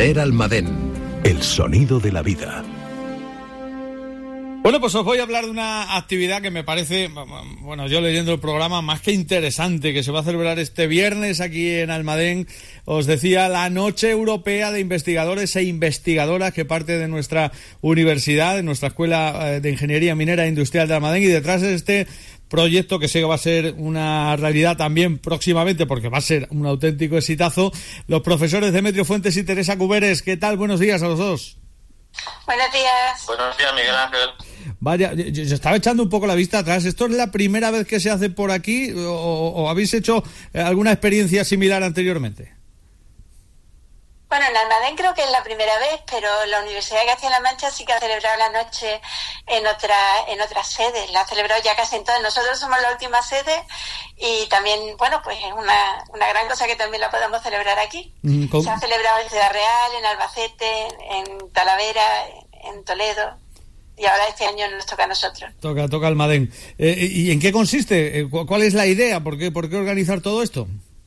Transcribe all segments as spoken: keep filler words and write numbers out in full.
Ser Almadén, el sonido de la vida. Bueno, pues os voy a hablar de una actividad que me parece, bueno, yo leyendo el programa, más que interesante, que se va a celebrar este viernes aquí en Almadén. Os decía, la Noche Europea de Investigadores e Investigadoras, que parte de nuestra universidad, de nuestra Escuela de Ingeniería Minera e Industrial de Almadén, y detrás de este proyecto, que sé que va a ser una realidad también próximamente, porque va a ser un auténtico exitazo, los profesores Demetrio Fuentes y Teresa Cuberes. ¿Qué tal? Buenos días a los dos. Buenos días. Buenos días, Miguel Ángel. Vaya, yo, yo estaba echando un poco la vista atrás. ¿Esto es la primera vez que se hace por aquí o, o habéis hecho alguna experiencia similar anteriormente? Bueno, en Almadén creo que es la primera vez, pero la Universidad de Castilla-La Mancha sí que ha celebrado la noche en otra, en otras sedes. La ha celebrado ya casi en todas. Nosotros somos la última sede y también, bueno, pues es una, una gran cosa que también la podemos celebrar aquí. ¿Cómo? Se ha celebrado en Ciudad Real, en Albacete, en Talavera, en Toledo. Y ahora este año nos toca a nosotros. Toca, toca Almadén. Eh, ¿Y en qué consiste? ¿Cuál es la idea? ¿Por qué, por qué organizar todo esto?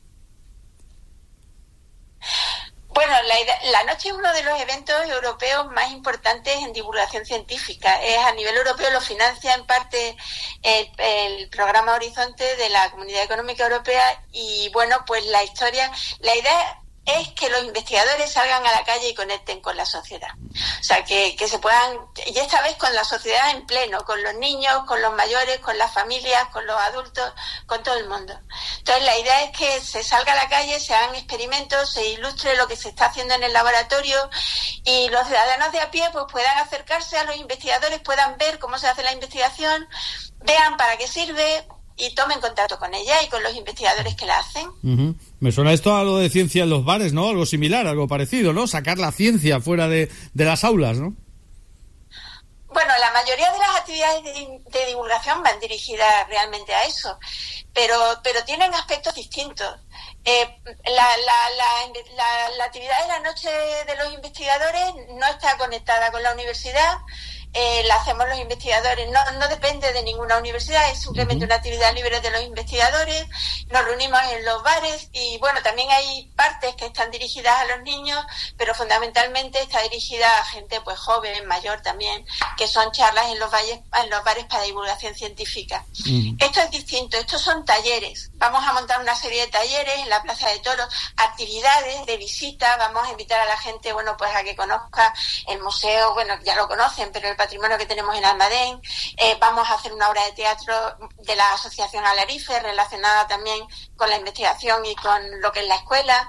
Bueno, la, idea, la noche es uno de los eventos europeos más importantes en divulgación científica. Es a nivel europeo, lo financia en parte el, el programa Horizonte de la Comunidad Económica Europea y, bueno, pues la historia, la idea es que los investigadores salgan a la calle y conecten con la sociedad. O sea, que, que se puedan, y esta vez con la sociedad en pleno, con los niños, con los mayores, con las familias, con los adultos, con todo el mundo. Entonces, la idea es que se salga a la calle, se hagan experimentos, se ilustre lo que se está haciendo en el laboratorio y los ciudadanos de a pie pues puedan acercarse a los investigadores, puedan ver cómo se hace la investigación, vean para qué sirve y tomen contacto con ella y con los investigadores que la hacen. Uh-huh. Me suena esto a lo de ciencia en los bares, ¿no? Algo similar, algo parecido, ¿no? Sacar la ciencia fuera de, de las aulas, ¿no? Bueno, la mayoría de las actividades de, de divulgación van dirigidas realmente a eso, pero pero tienen aspectos distintos. Eh, la, la, la, la, la actividad de la noche de los investigadores no está conectada con la universidad. Eh, la hacemos los investigadores, no, no depende de ninguna universidad, es simplemente una actividad libre de los investigadores, nos reunimos en los bares y bueno, también hay partes que están dirigidas a los niños, pero fundamentalmente está dirigida a gente pues joven, mayor también, que son charlas en los, valles, en los bares para divulgación científica. Uh-huh. Esto es distinto, estos son talleres, vamos a montar una serie de talleres en la Plaza de Toros, actividades de visita, vamos a invitar a la gente, bueno, pues a que conozca el museo, bueno, ya lo conocen, pero el patrimonio que tenemos en Almadén, eh, vamos a hacer una obra de teatro de la Asociación Alarife relacionada también con la investigación y con lo que es la escuela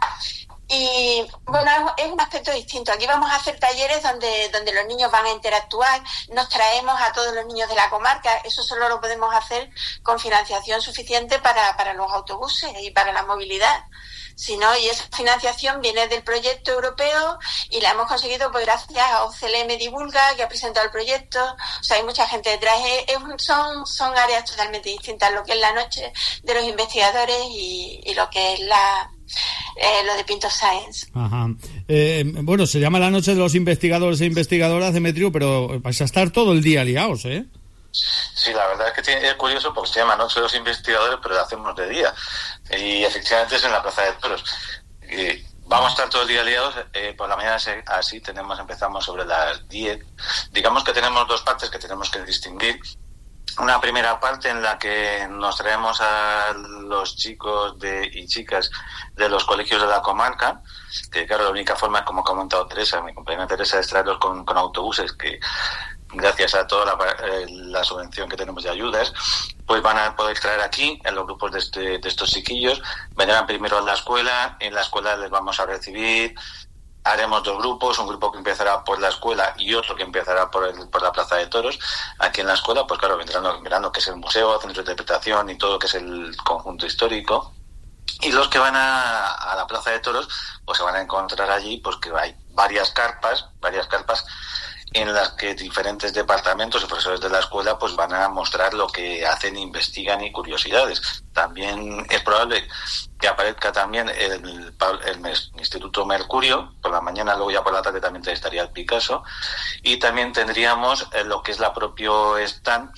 y bueno, es, es un aspecto distinto. Aquí vamos a hacer talleres donde, donde los niños van a interactuar, nos traemos a todos los niños de la comarca, eso solo lo podemos hacer con financiación suficiente para, para los autobuses y para la movilidad. Si no, y esa financiación viene del proyecto europeo y la hemos conseguido pues gracias a O C L M Divulga, que ha presentado el proyecto. O sea, hay mucha gente detrás. Es, es, son, son áreas totalmente distintas, lo que es la noche de los investigadores y, y lo que es la eh, lo de Pinto Science. Ajá. Eh, bueno, se llama la noche de los investigadores e investigadoras, Demetrio, pero vais a estar todo el día liados, ¿eh? Sí, la verdad es que tiene, es curioso porque se llama Noche de los Investigadores, pero lo hacemos de día. Y efectivamente es en la Plaza de Toros. Y vamos a estar todo el día liados. Eh, por la mañana así tenemos empezamos sobre las diez. Digamos que tenemos dos partes que tenemos que distinguir. Una primera parte en la que nos traemos a los chicos de, y chicas de los colegios de la comarca, que claro, la única forma, como ha comentado Teresa, mi compañera Teresa, es traerlos con, con autobuses que gracias a toda la, eh, la subvención que tenemos de ayudas, pues van a poder extraer aquí en los grupos de, este, de estos chiquillos. Vendrán primero a la escuela, en la escuela les vamos a recibir, haremos dos grupos, un grupo que empezará por la escuela y otro que empezará por el, por la Plaza de Toros. Aquí en la escuela, pues claro, vendrán, vendrán lo que es el museo, centro de interpretación y todo lo que es el conjunto histórico. Y los que van a, a la Plaza de Toros, pues se van a encontrar allí, pues que hay varias carpas, varias carpas en las que diferentes departamentos y profesores de la escuela pues van a mostrar lo que hacen, investigan y curiosidades. También es probable que aparezca también el, el Instituto Mercurio, por la mañana, luego ya por la tarde también estaría el Picasso, y también tendríamos lo que es la propio stand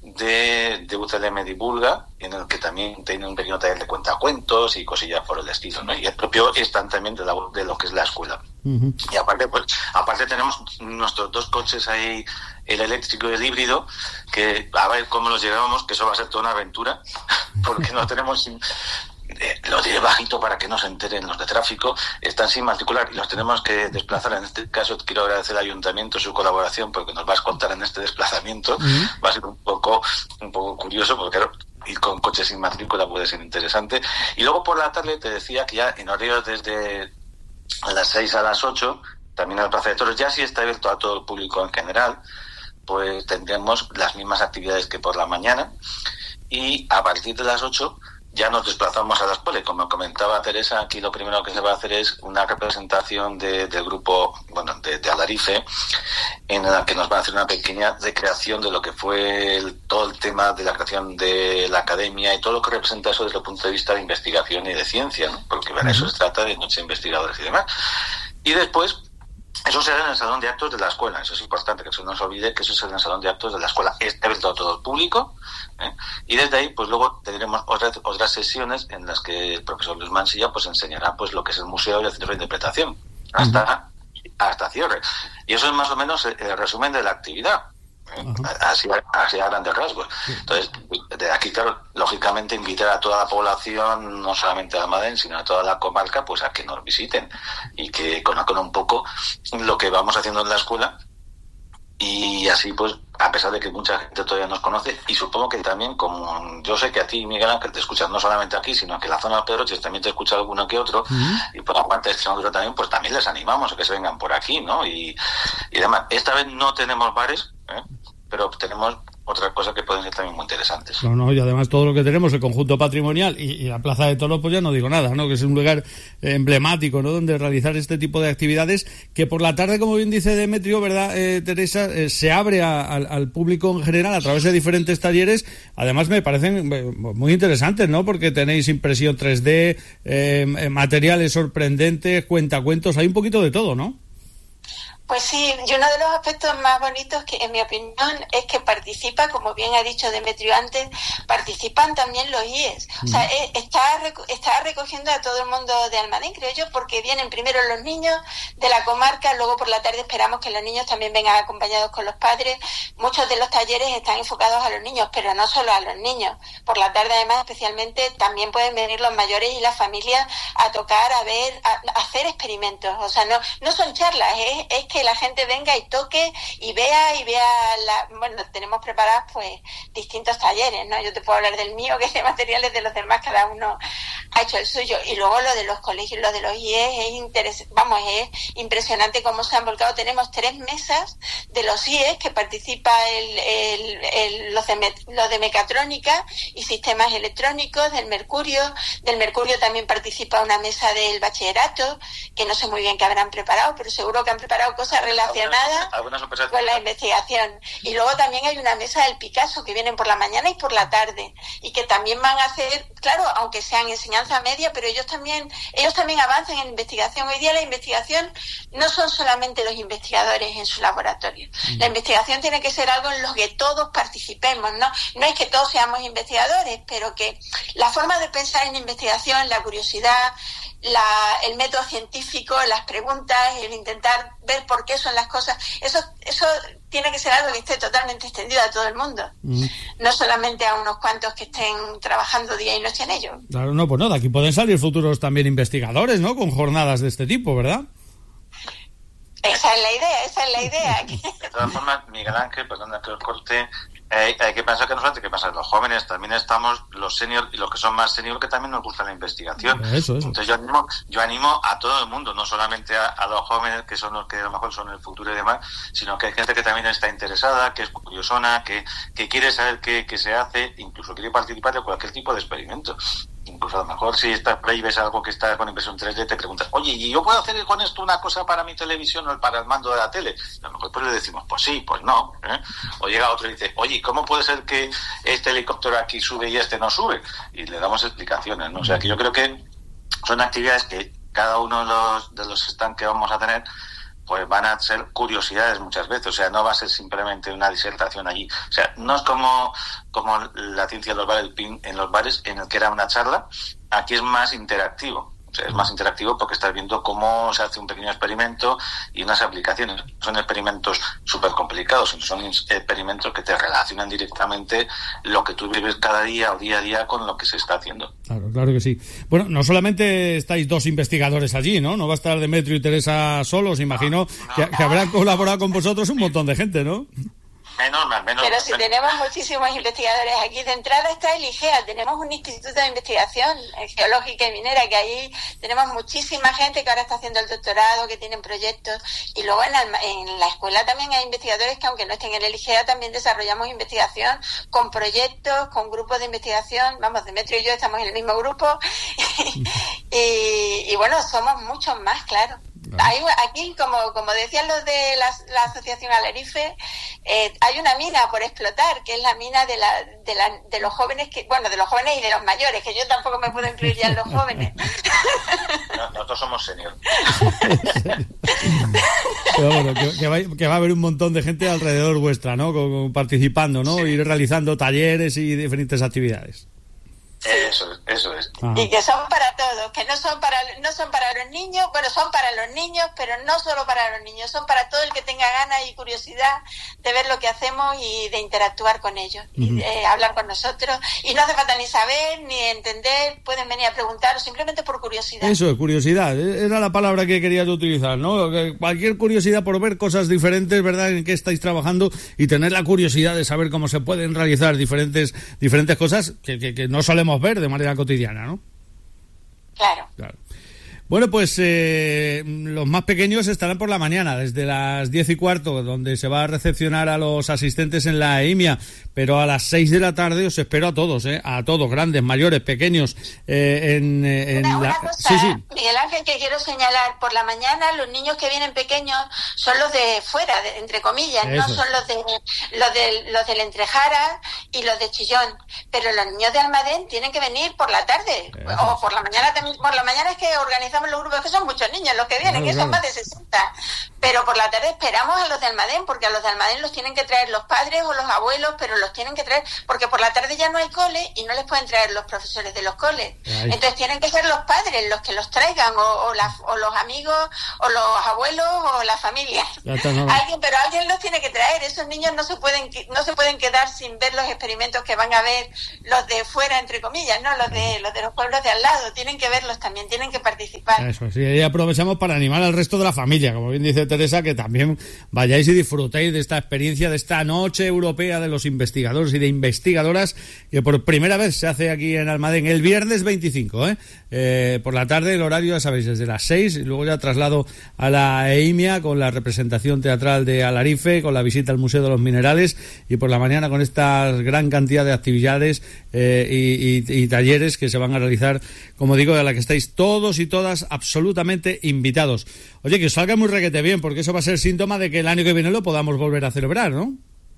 de, de U C L M Divulga, en el que también tiene un pequeño taller de cuentacuentos y cosillas por el estilo, ¿no? Y el propio stand también de, la, de lo que es la escuela. Uh-huh. Y aparte, pues, aparte tenemos nuestros dos coches ahí, el eléctrico y el híbrido, que a ver cómo los llevamos, que eso va a ser toda una aventura, porque no tenemos... Sin, eh, lo diré bajito para que no se enteren los de tráfico, están sin matricular y los tenemos que desplazar. En este caso quiero agradecer al ayuntamiento su colaboración, porque nos va a contar en este desplazamiento. Uh-huh. Va a ser un poco un poco curioso, porque claro, ir con coches sin matrícula puede ser interesante. Y luego por la tarde te decía que ya en horarios desde las seis a las ocho, también en la Plaza de Toros, ya sí está abierto a todo el público en general, pues tendremos las mismas actividades que por la mañana, y a partir de las ocho ya nos desplazamos a la escuela. Y como comentaba Teresa, aquí lo primero que se va a hacer es una representación de, del grupo, bueno, de, de Alarife, en la que nos va a hacer una pequeña recreación de lo que fue el, todo el tema de la creación de la academia y todo lo que representa eso desde el punto de vista de investigación y de ciencia, ¿no? Porque bueno, eso se trata de noche de investigadores y demás. Y después, eso será en el salón de actos de la escuela. Eso es importante, que no se olvide que eso será en el salón de actos de la escuela. Está abierto a todo el público, ¿eh? Y desde ahí, pues luego tendremos otras otras sesiones en las que el profesor Luis Mansilla pues enseñará pues lo que es el museo y el centro de interpretación hasta uh-huh. hasta cierre. Y eso es más o menos el resumen de la actividad. Uh-huh. Así, así a grandes rasgos. Entonces, de aquí, claro, lógicamente invitar a toda la población, no solamente a Almadén, sino a toda la comarca, pues a que nos visiten y que conozcan un poco lo que vamos haciendo en la escuela. Y así, pues, a pesar de que mucha gente todavía nos conoce, y supongo que también, como yo sé que a ti, Miguel Ángel, te escuchas no solamente aquí, sino que en la zona de Pedroches también te escucha alguno que otro, uh-huh. y por la parte de Extremadura también, pues también les animamos a que se vengan por aquí, ¿no? Y, y demás. Esta vez no tenemos bares, ¿eh? Pero tenemos otra cosa que pueden ser también muy interesantes. No, no, y además todo lo que tenemos, el conjunto patrimonial y, y la Plaza de Toros, pues ya no digo nada, ¿no? Que es un lugar emblemático, ¿no? Donde realizar este tipo de actividades, que por la tarde, como bien dice Demetrio, ¿verdad, eh, Teresa? Eh, se abre a, a, al público en general a través de diferentes talleres. Además me parecen muy interesantes, ¿no? Porque tenéis impresión tres D, eh, materiales sorprendentes, cuentacuentos, hay un poquito de todo, ¿no? Pues sí, y uno de los aspectos más bonitos, que en mi opinión, es que participa, como bien ha dicho Demetrio antes, participan también los I E S. O sea, eh, está, está recogiendo a todo el mundo de Almadén, creo yo, porque vienen primero los niños de la comarca, luego por la tarde esperamos que los niños también vengan acompañados con los padres. Muchos de los talleres están enfocados a los niños, pero no solo a los niños. Por la tarde, además, especialmente, también pueden venir los mayores y las familias a tocar, a ver, a, a hacer experimentos. O sea, no, no son charlas, es, es que que la gente venga y toque y vea y vea la, bueno, tenemos preparados pues distintos talleres, ¿no? Yo te puedo hablar del mío, que es de materiales, de los demás cada uno ha hecho el suyo, y luego lo de los colegios, lo de los I E S es interesante, vamos, es impresionante cómo se han volcado. Tenemos tres mesas de los I E S que participa el, el, el los, de me, los de mecatrónica y sistemas electrónicos, del Mercurio, del Mercurio también participa una mesa del bachillerato, que no sé muy bien qué habrán preparado, pero seguro que han preparado cosas relacionadas algunas, algunas con la investigación. Y luego también hay una mesa del Picasso que vienen por la mañana y por la tarde, y que también van a hacer, claro, aunque sean enseñanza media, pero ellos también ellos también avanzan en investigación. Hoy día la investigación no son solamente los investigadores en su laboratorio. La investigación tiene que ser algo en lo que todos participemos, ¿no? No es que todos seamos investigadores, pero que la forma de pensar en investigación, la curiosidad, la, el método científico, las preguntas, el intentar ver por qué son las cosas, eso eso tiene que ser algo que esté totalmente extendido a todo el mundo, mm. no solamente a unos cuantos que estén trabajando día y noche en ello. Claro, no, pues nada, aquí pueden salir futuros también investigadores, ¿no? Con jornadas de este tipo, ¿verdad? Esa es la idea, esa es la idea. De todas formas, Miguel Ángel, perdona que os corte, eh, hay que pensar que no solamente que pasa los jóvenes, también estamos los seniors y los que son más seniors, que también nos gusta la investigación. Eso, eso. Entonces yo animo, yo animo a todo el mundo, no solamente a, a los jóvenes, que son los que a lo mejor son el futuro y demás, sino que hay gente que también está interesada, que es curiosona, que, que quiere saber qué, qué se hace, incluso quiere participar de cualquier tipo de experimento. Incluso a lo mejor si estás por ahí ves algo que está con impresión tres D, te preguntas, oye, ¿y yo puedo hacer con esto una cosa para mi televisión o para el mando de la tele? Y a lo mejor pues le decimos, pues sí, pues no, ¿eh? O llega otro y dice, oye, ¿cómo puede ser que este helicóptero aquí sube y este no sube? Y le damos explicaciones, ¿no? O sea, que yo creo que son actividades que cada uno de los, de los stands que vamos a tener pues van a ser curiosidades muchas veces, o sea, no va a ser simplemente una disertación allí. O sea, no es como, como la ciencia de los bares, en los bares, en el que era una charla, aquí es más interactivo. O sea, es más interactivo porque estás viendo cómo se hace un pequeño experimento y unas aplicaciones. Son experimentos súper complicados, son experimentos que te relacionan directamente lo que tú vives cada día o día a día con lo que se está haciendo. Claro, claro que sí. Bueno, no solamente estáis dos investigadores allí, ¿no? No va a estar Demetrio y Teresa solos, imagino no, no. Que, que habrán colaborado con vosotros un montón de gente, ¿no? Menos mal, menos Pero mal. si tenemos muchísimos investigadores aquí, de entrada está el I G E A, tenemos un instituto de investigación geológica y minera, que ahí tenemos muchísima gente que ahora está haciendo el doctorado, que tienen proyectos, y luego en, el, en la escuela también hay investigadores que, aunque no estén en el I G E A, también desarrollamos investigación con proyectos, con grupos de investigación. Vamos, Demetrio y yo estamos en el mismo grupo y, y bueno, somos muchos más, claro. Hay, aquí, como como decían los de la, la asociación Alarife, eh, hay una mina por explotar, que es la mina de la, de la de los jóvenes, que bueno, de los jóvenes y de los mayores, que yo tampoco me puedo incluir ya en los jóvenes. No, nosotros somos senior. Pero bueno, que, que, va, que va a haber un montón de gente alrededor vuestra, ¿no? Como, participando, ¿no? Sí. Ir realizando talleres y diferentes actividades. Eso es, eso es. Ajá. Y que son para todos, que no son para no son para los niños, bueno, son para los niños, pero no solo para los niños, son para todo el que tenga ganas y curiosidad de ver lo que hacemos y de interactuar con ellos, uh-huh. y de hablar con nosotros. Y no hace falta ni saber, ni entender, pueden venir a preguntar o simplemente por curiosidad. Eso es, curiosidad, era la palabra que quería yo utilizar, ¿no? Cualquier curiosidad por ver cosas diferentes, ¿verdad?, en qué estáis trabajando y tener la curiosidad de saber cómo se pueden realizar diferentes, diferentes cosas que, que, que no solemos ver de manera cotidiana, ¿no? Claro. Claro. Bueno, pues eh, los más pequeños estarán por la mañana, desde las diez y cuarto, donde se va a recepcionar a los asistentes en la E I M I A, pero a las seis de la tarde os espero a todos, ¿eh? A todos, grandes, mayores, pequeños. Eh, en, en una, una la... cosa, sí, sí. Miguel Ángel, que quiero señalar, por la mañana los niños que vienen pequeños son los de fuera, de, entre comillas, Eso. no son los de los de los del Entrejara y los de Chillón, pero los niños de Almadén tienen que venir por la tarde. Eso. O por la mañana también. Por la mañana es que organizamos los grupos, que son muchos niños los que vienen, claro, que son claro. más de sesenta, pero por la tarde esperamos a los de Almadén, porque a los de Almadén los tienen que traer los padres o los abuelos, pero los tienen que traer, porque por la tarde ya no hay cole y no les pueden traer los profesores de los coles. Ay. Entonces tienen que ser los padres los que los traigan, o, o, la, o los amigos, o los abuelos, o la familia. Alguien, pero alguien los tiene que traer. Esos niños no se pueden no se pueden quedar sin ver los experimentos que van a ver los de fuera, entre comillas, no los de los de los pueblos de al lado. Tienen que verlos también, tienen que participar. Eso sí, y aprovechamos para animar al resto de la familia, como bien dice Teresa, que también vayáis y disfrutéis de esta experiencia, de esta noche europea de los investigadores y de investigadoras, que por primera vez se hace aquí en Almadén el viernes veinticinco, ¿eh? Eh, por la tarde el horario, ya sabéis, desde las seis, y luego ya traslado a la E I M I A con la representación teatral de Alarife, con la visita al Museo de los Minerales, y por la mañana con esta gran cantidad de actividades eh, y, y, y talleres que se van a realizar, como digo, a la que estáis todos y todas absolutamente invitados. Oye, que os salga muy requete bien, porque eso va a ser síntoma de que el año que viene lo podamos volver a celebrar, ¿no?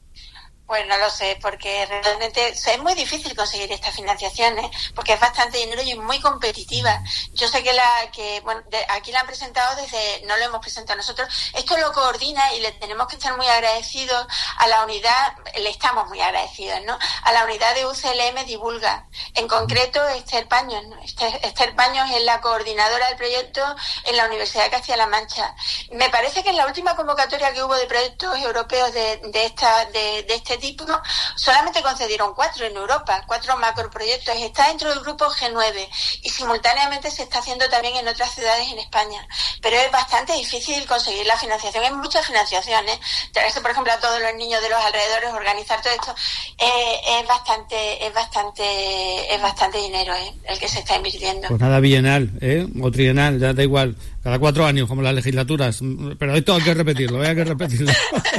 Pues no lo sé, porque realmente es muy difícil conseguir estas financiaciones, porque es bastante dinero y es muy competitiva. Yo sé que la que bueno, de, aquí la han presentado desde, no lo hemos presentado nosotros, esto lo coordina y le tenemos que estar muy agradecidos a la unidad, le estamos muy agradecidos, ¿no? A la unidad de U C L M Divulga, en concreto Esther Paños, ¿no? Esther, Esther Paños es la coordinadora del proyecto en la Universidad de Castilla-La Mancha. Me parece que en la última convocatoria que hubo de proyectos europeos de, de esta, de, de este tipo, solamente concedieron cuatro en Europa, cuatro macroproyectos. Está dentro del grupo G nueve y simultáneamente se está haciendo también en otras ciudades en España, pero es bastante difícil conseguir la financiación. Hay muchas financiaciones, traerse por ejemplo a todos los niños de los alrededores, organizar todo esto, eh, es bastante es bastante es bastante dinero eh, el que se está invirtiendo. Pues nada, bienal, ¿eh? O trienal, ya da igual, cada cuatro años como las legislaturas, pero esto hay que repetirlo, ¿eh? hay que repetirlo.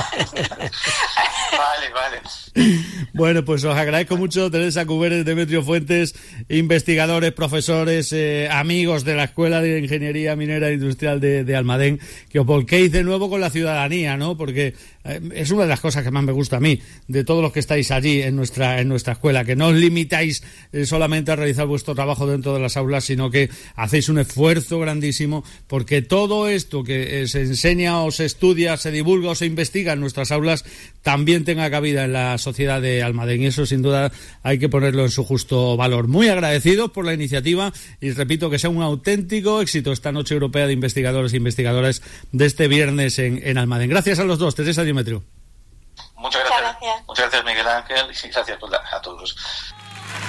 Vale, vale. Bueno, pues os agradezco mucho, Teresa Cuberes, Demetrio Fuentes, investigadores, profesores, eh, amigos de la Escuela de Ingeniería Minera e Industrial de, de Almadén, que os volquéis de nuevo con la ciudadanía, ¿no? Porque eh, es una de las cosas que más me gusta a mí, de todos los que estáis allí en nuestra, en nuestra escuela, que no os limitáis eh, solamente a realizar vuestro trabajo dentro de las aulas, sino que hacéis un esfuerzo grandísimo, porque todo esto que eh, se enseña o se estudia, se divulga o se investiga en nuestras aulas, también tenga cabida en la sociedad de Almadén, y eso sin duda hay que ponerlo en su justo valor. Muy agradecidos por la iniciativa y repito que sea un auténtico éxito esta Noche Europea de Investigadores e Investigadoras de este viernes en, en Almadén. Gracias a los dos, Teresa y Demetrio. Muchas gracias. Muchas gracias, Miguel Ángel, y gracias a todos.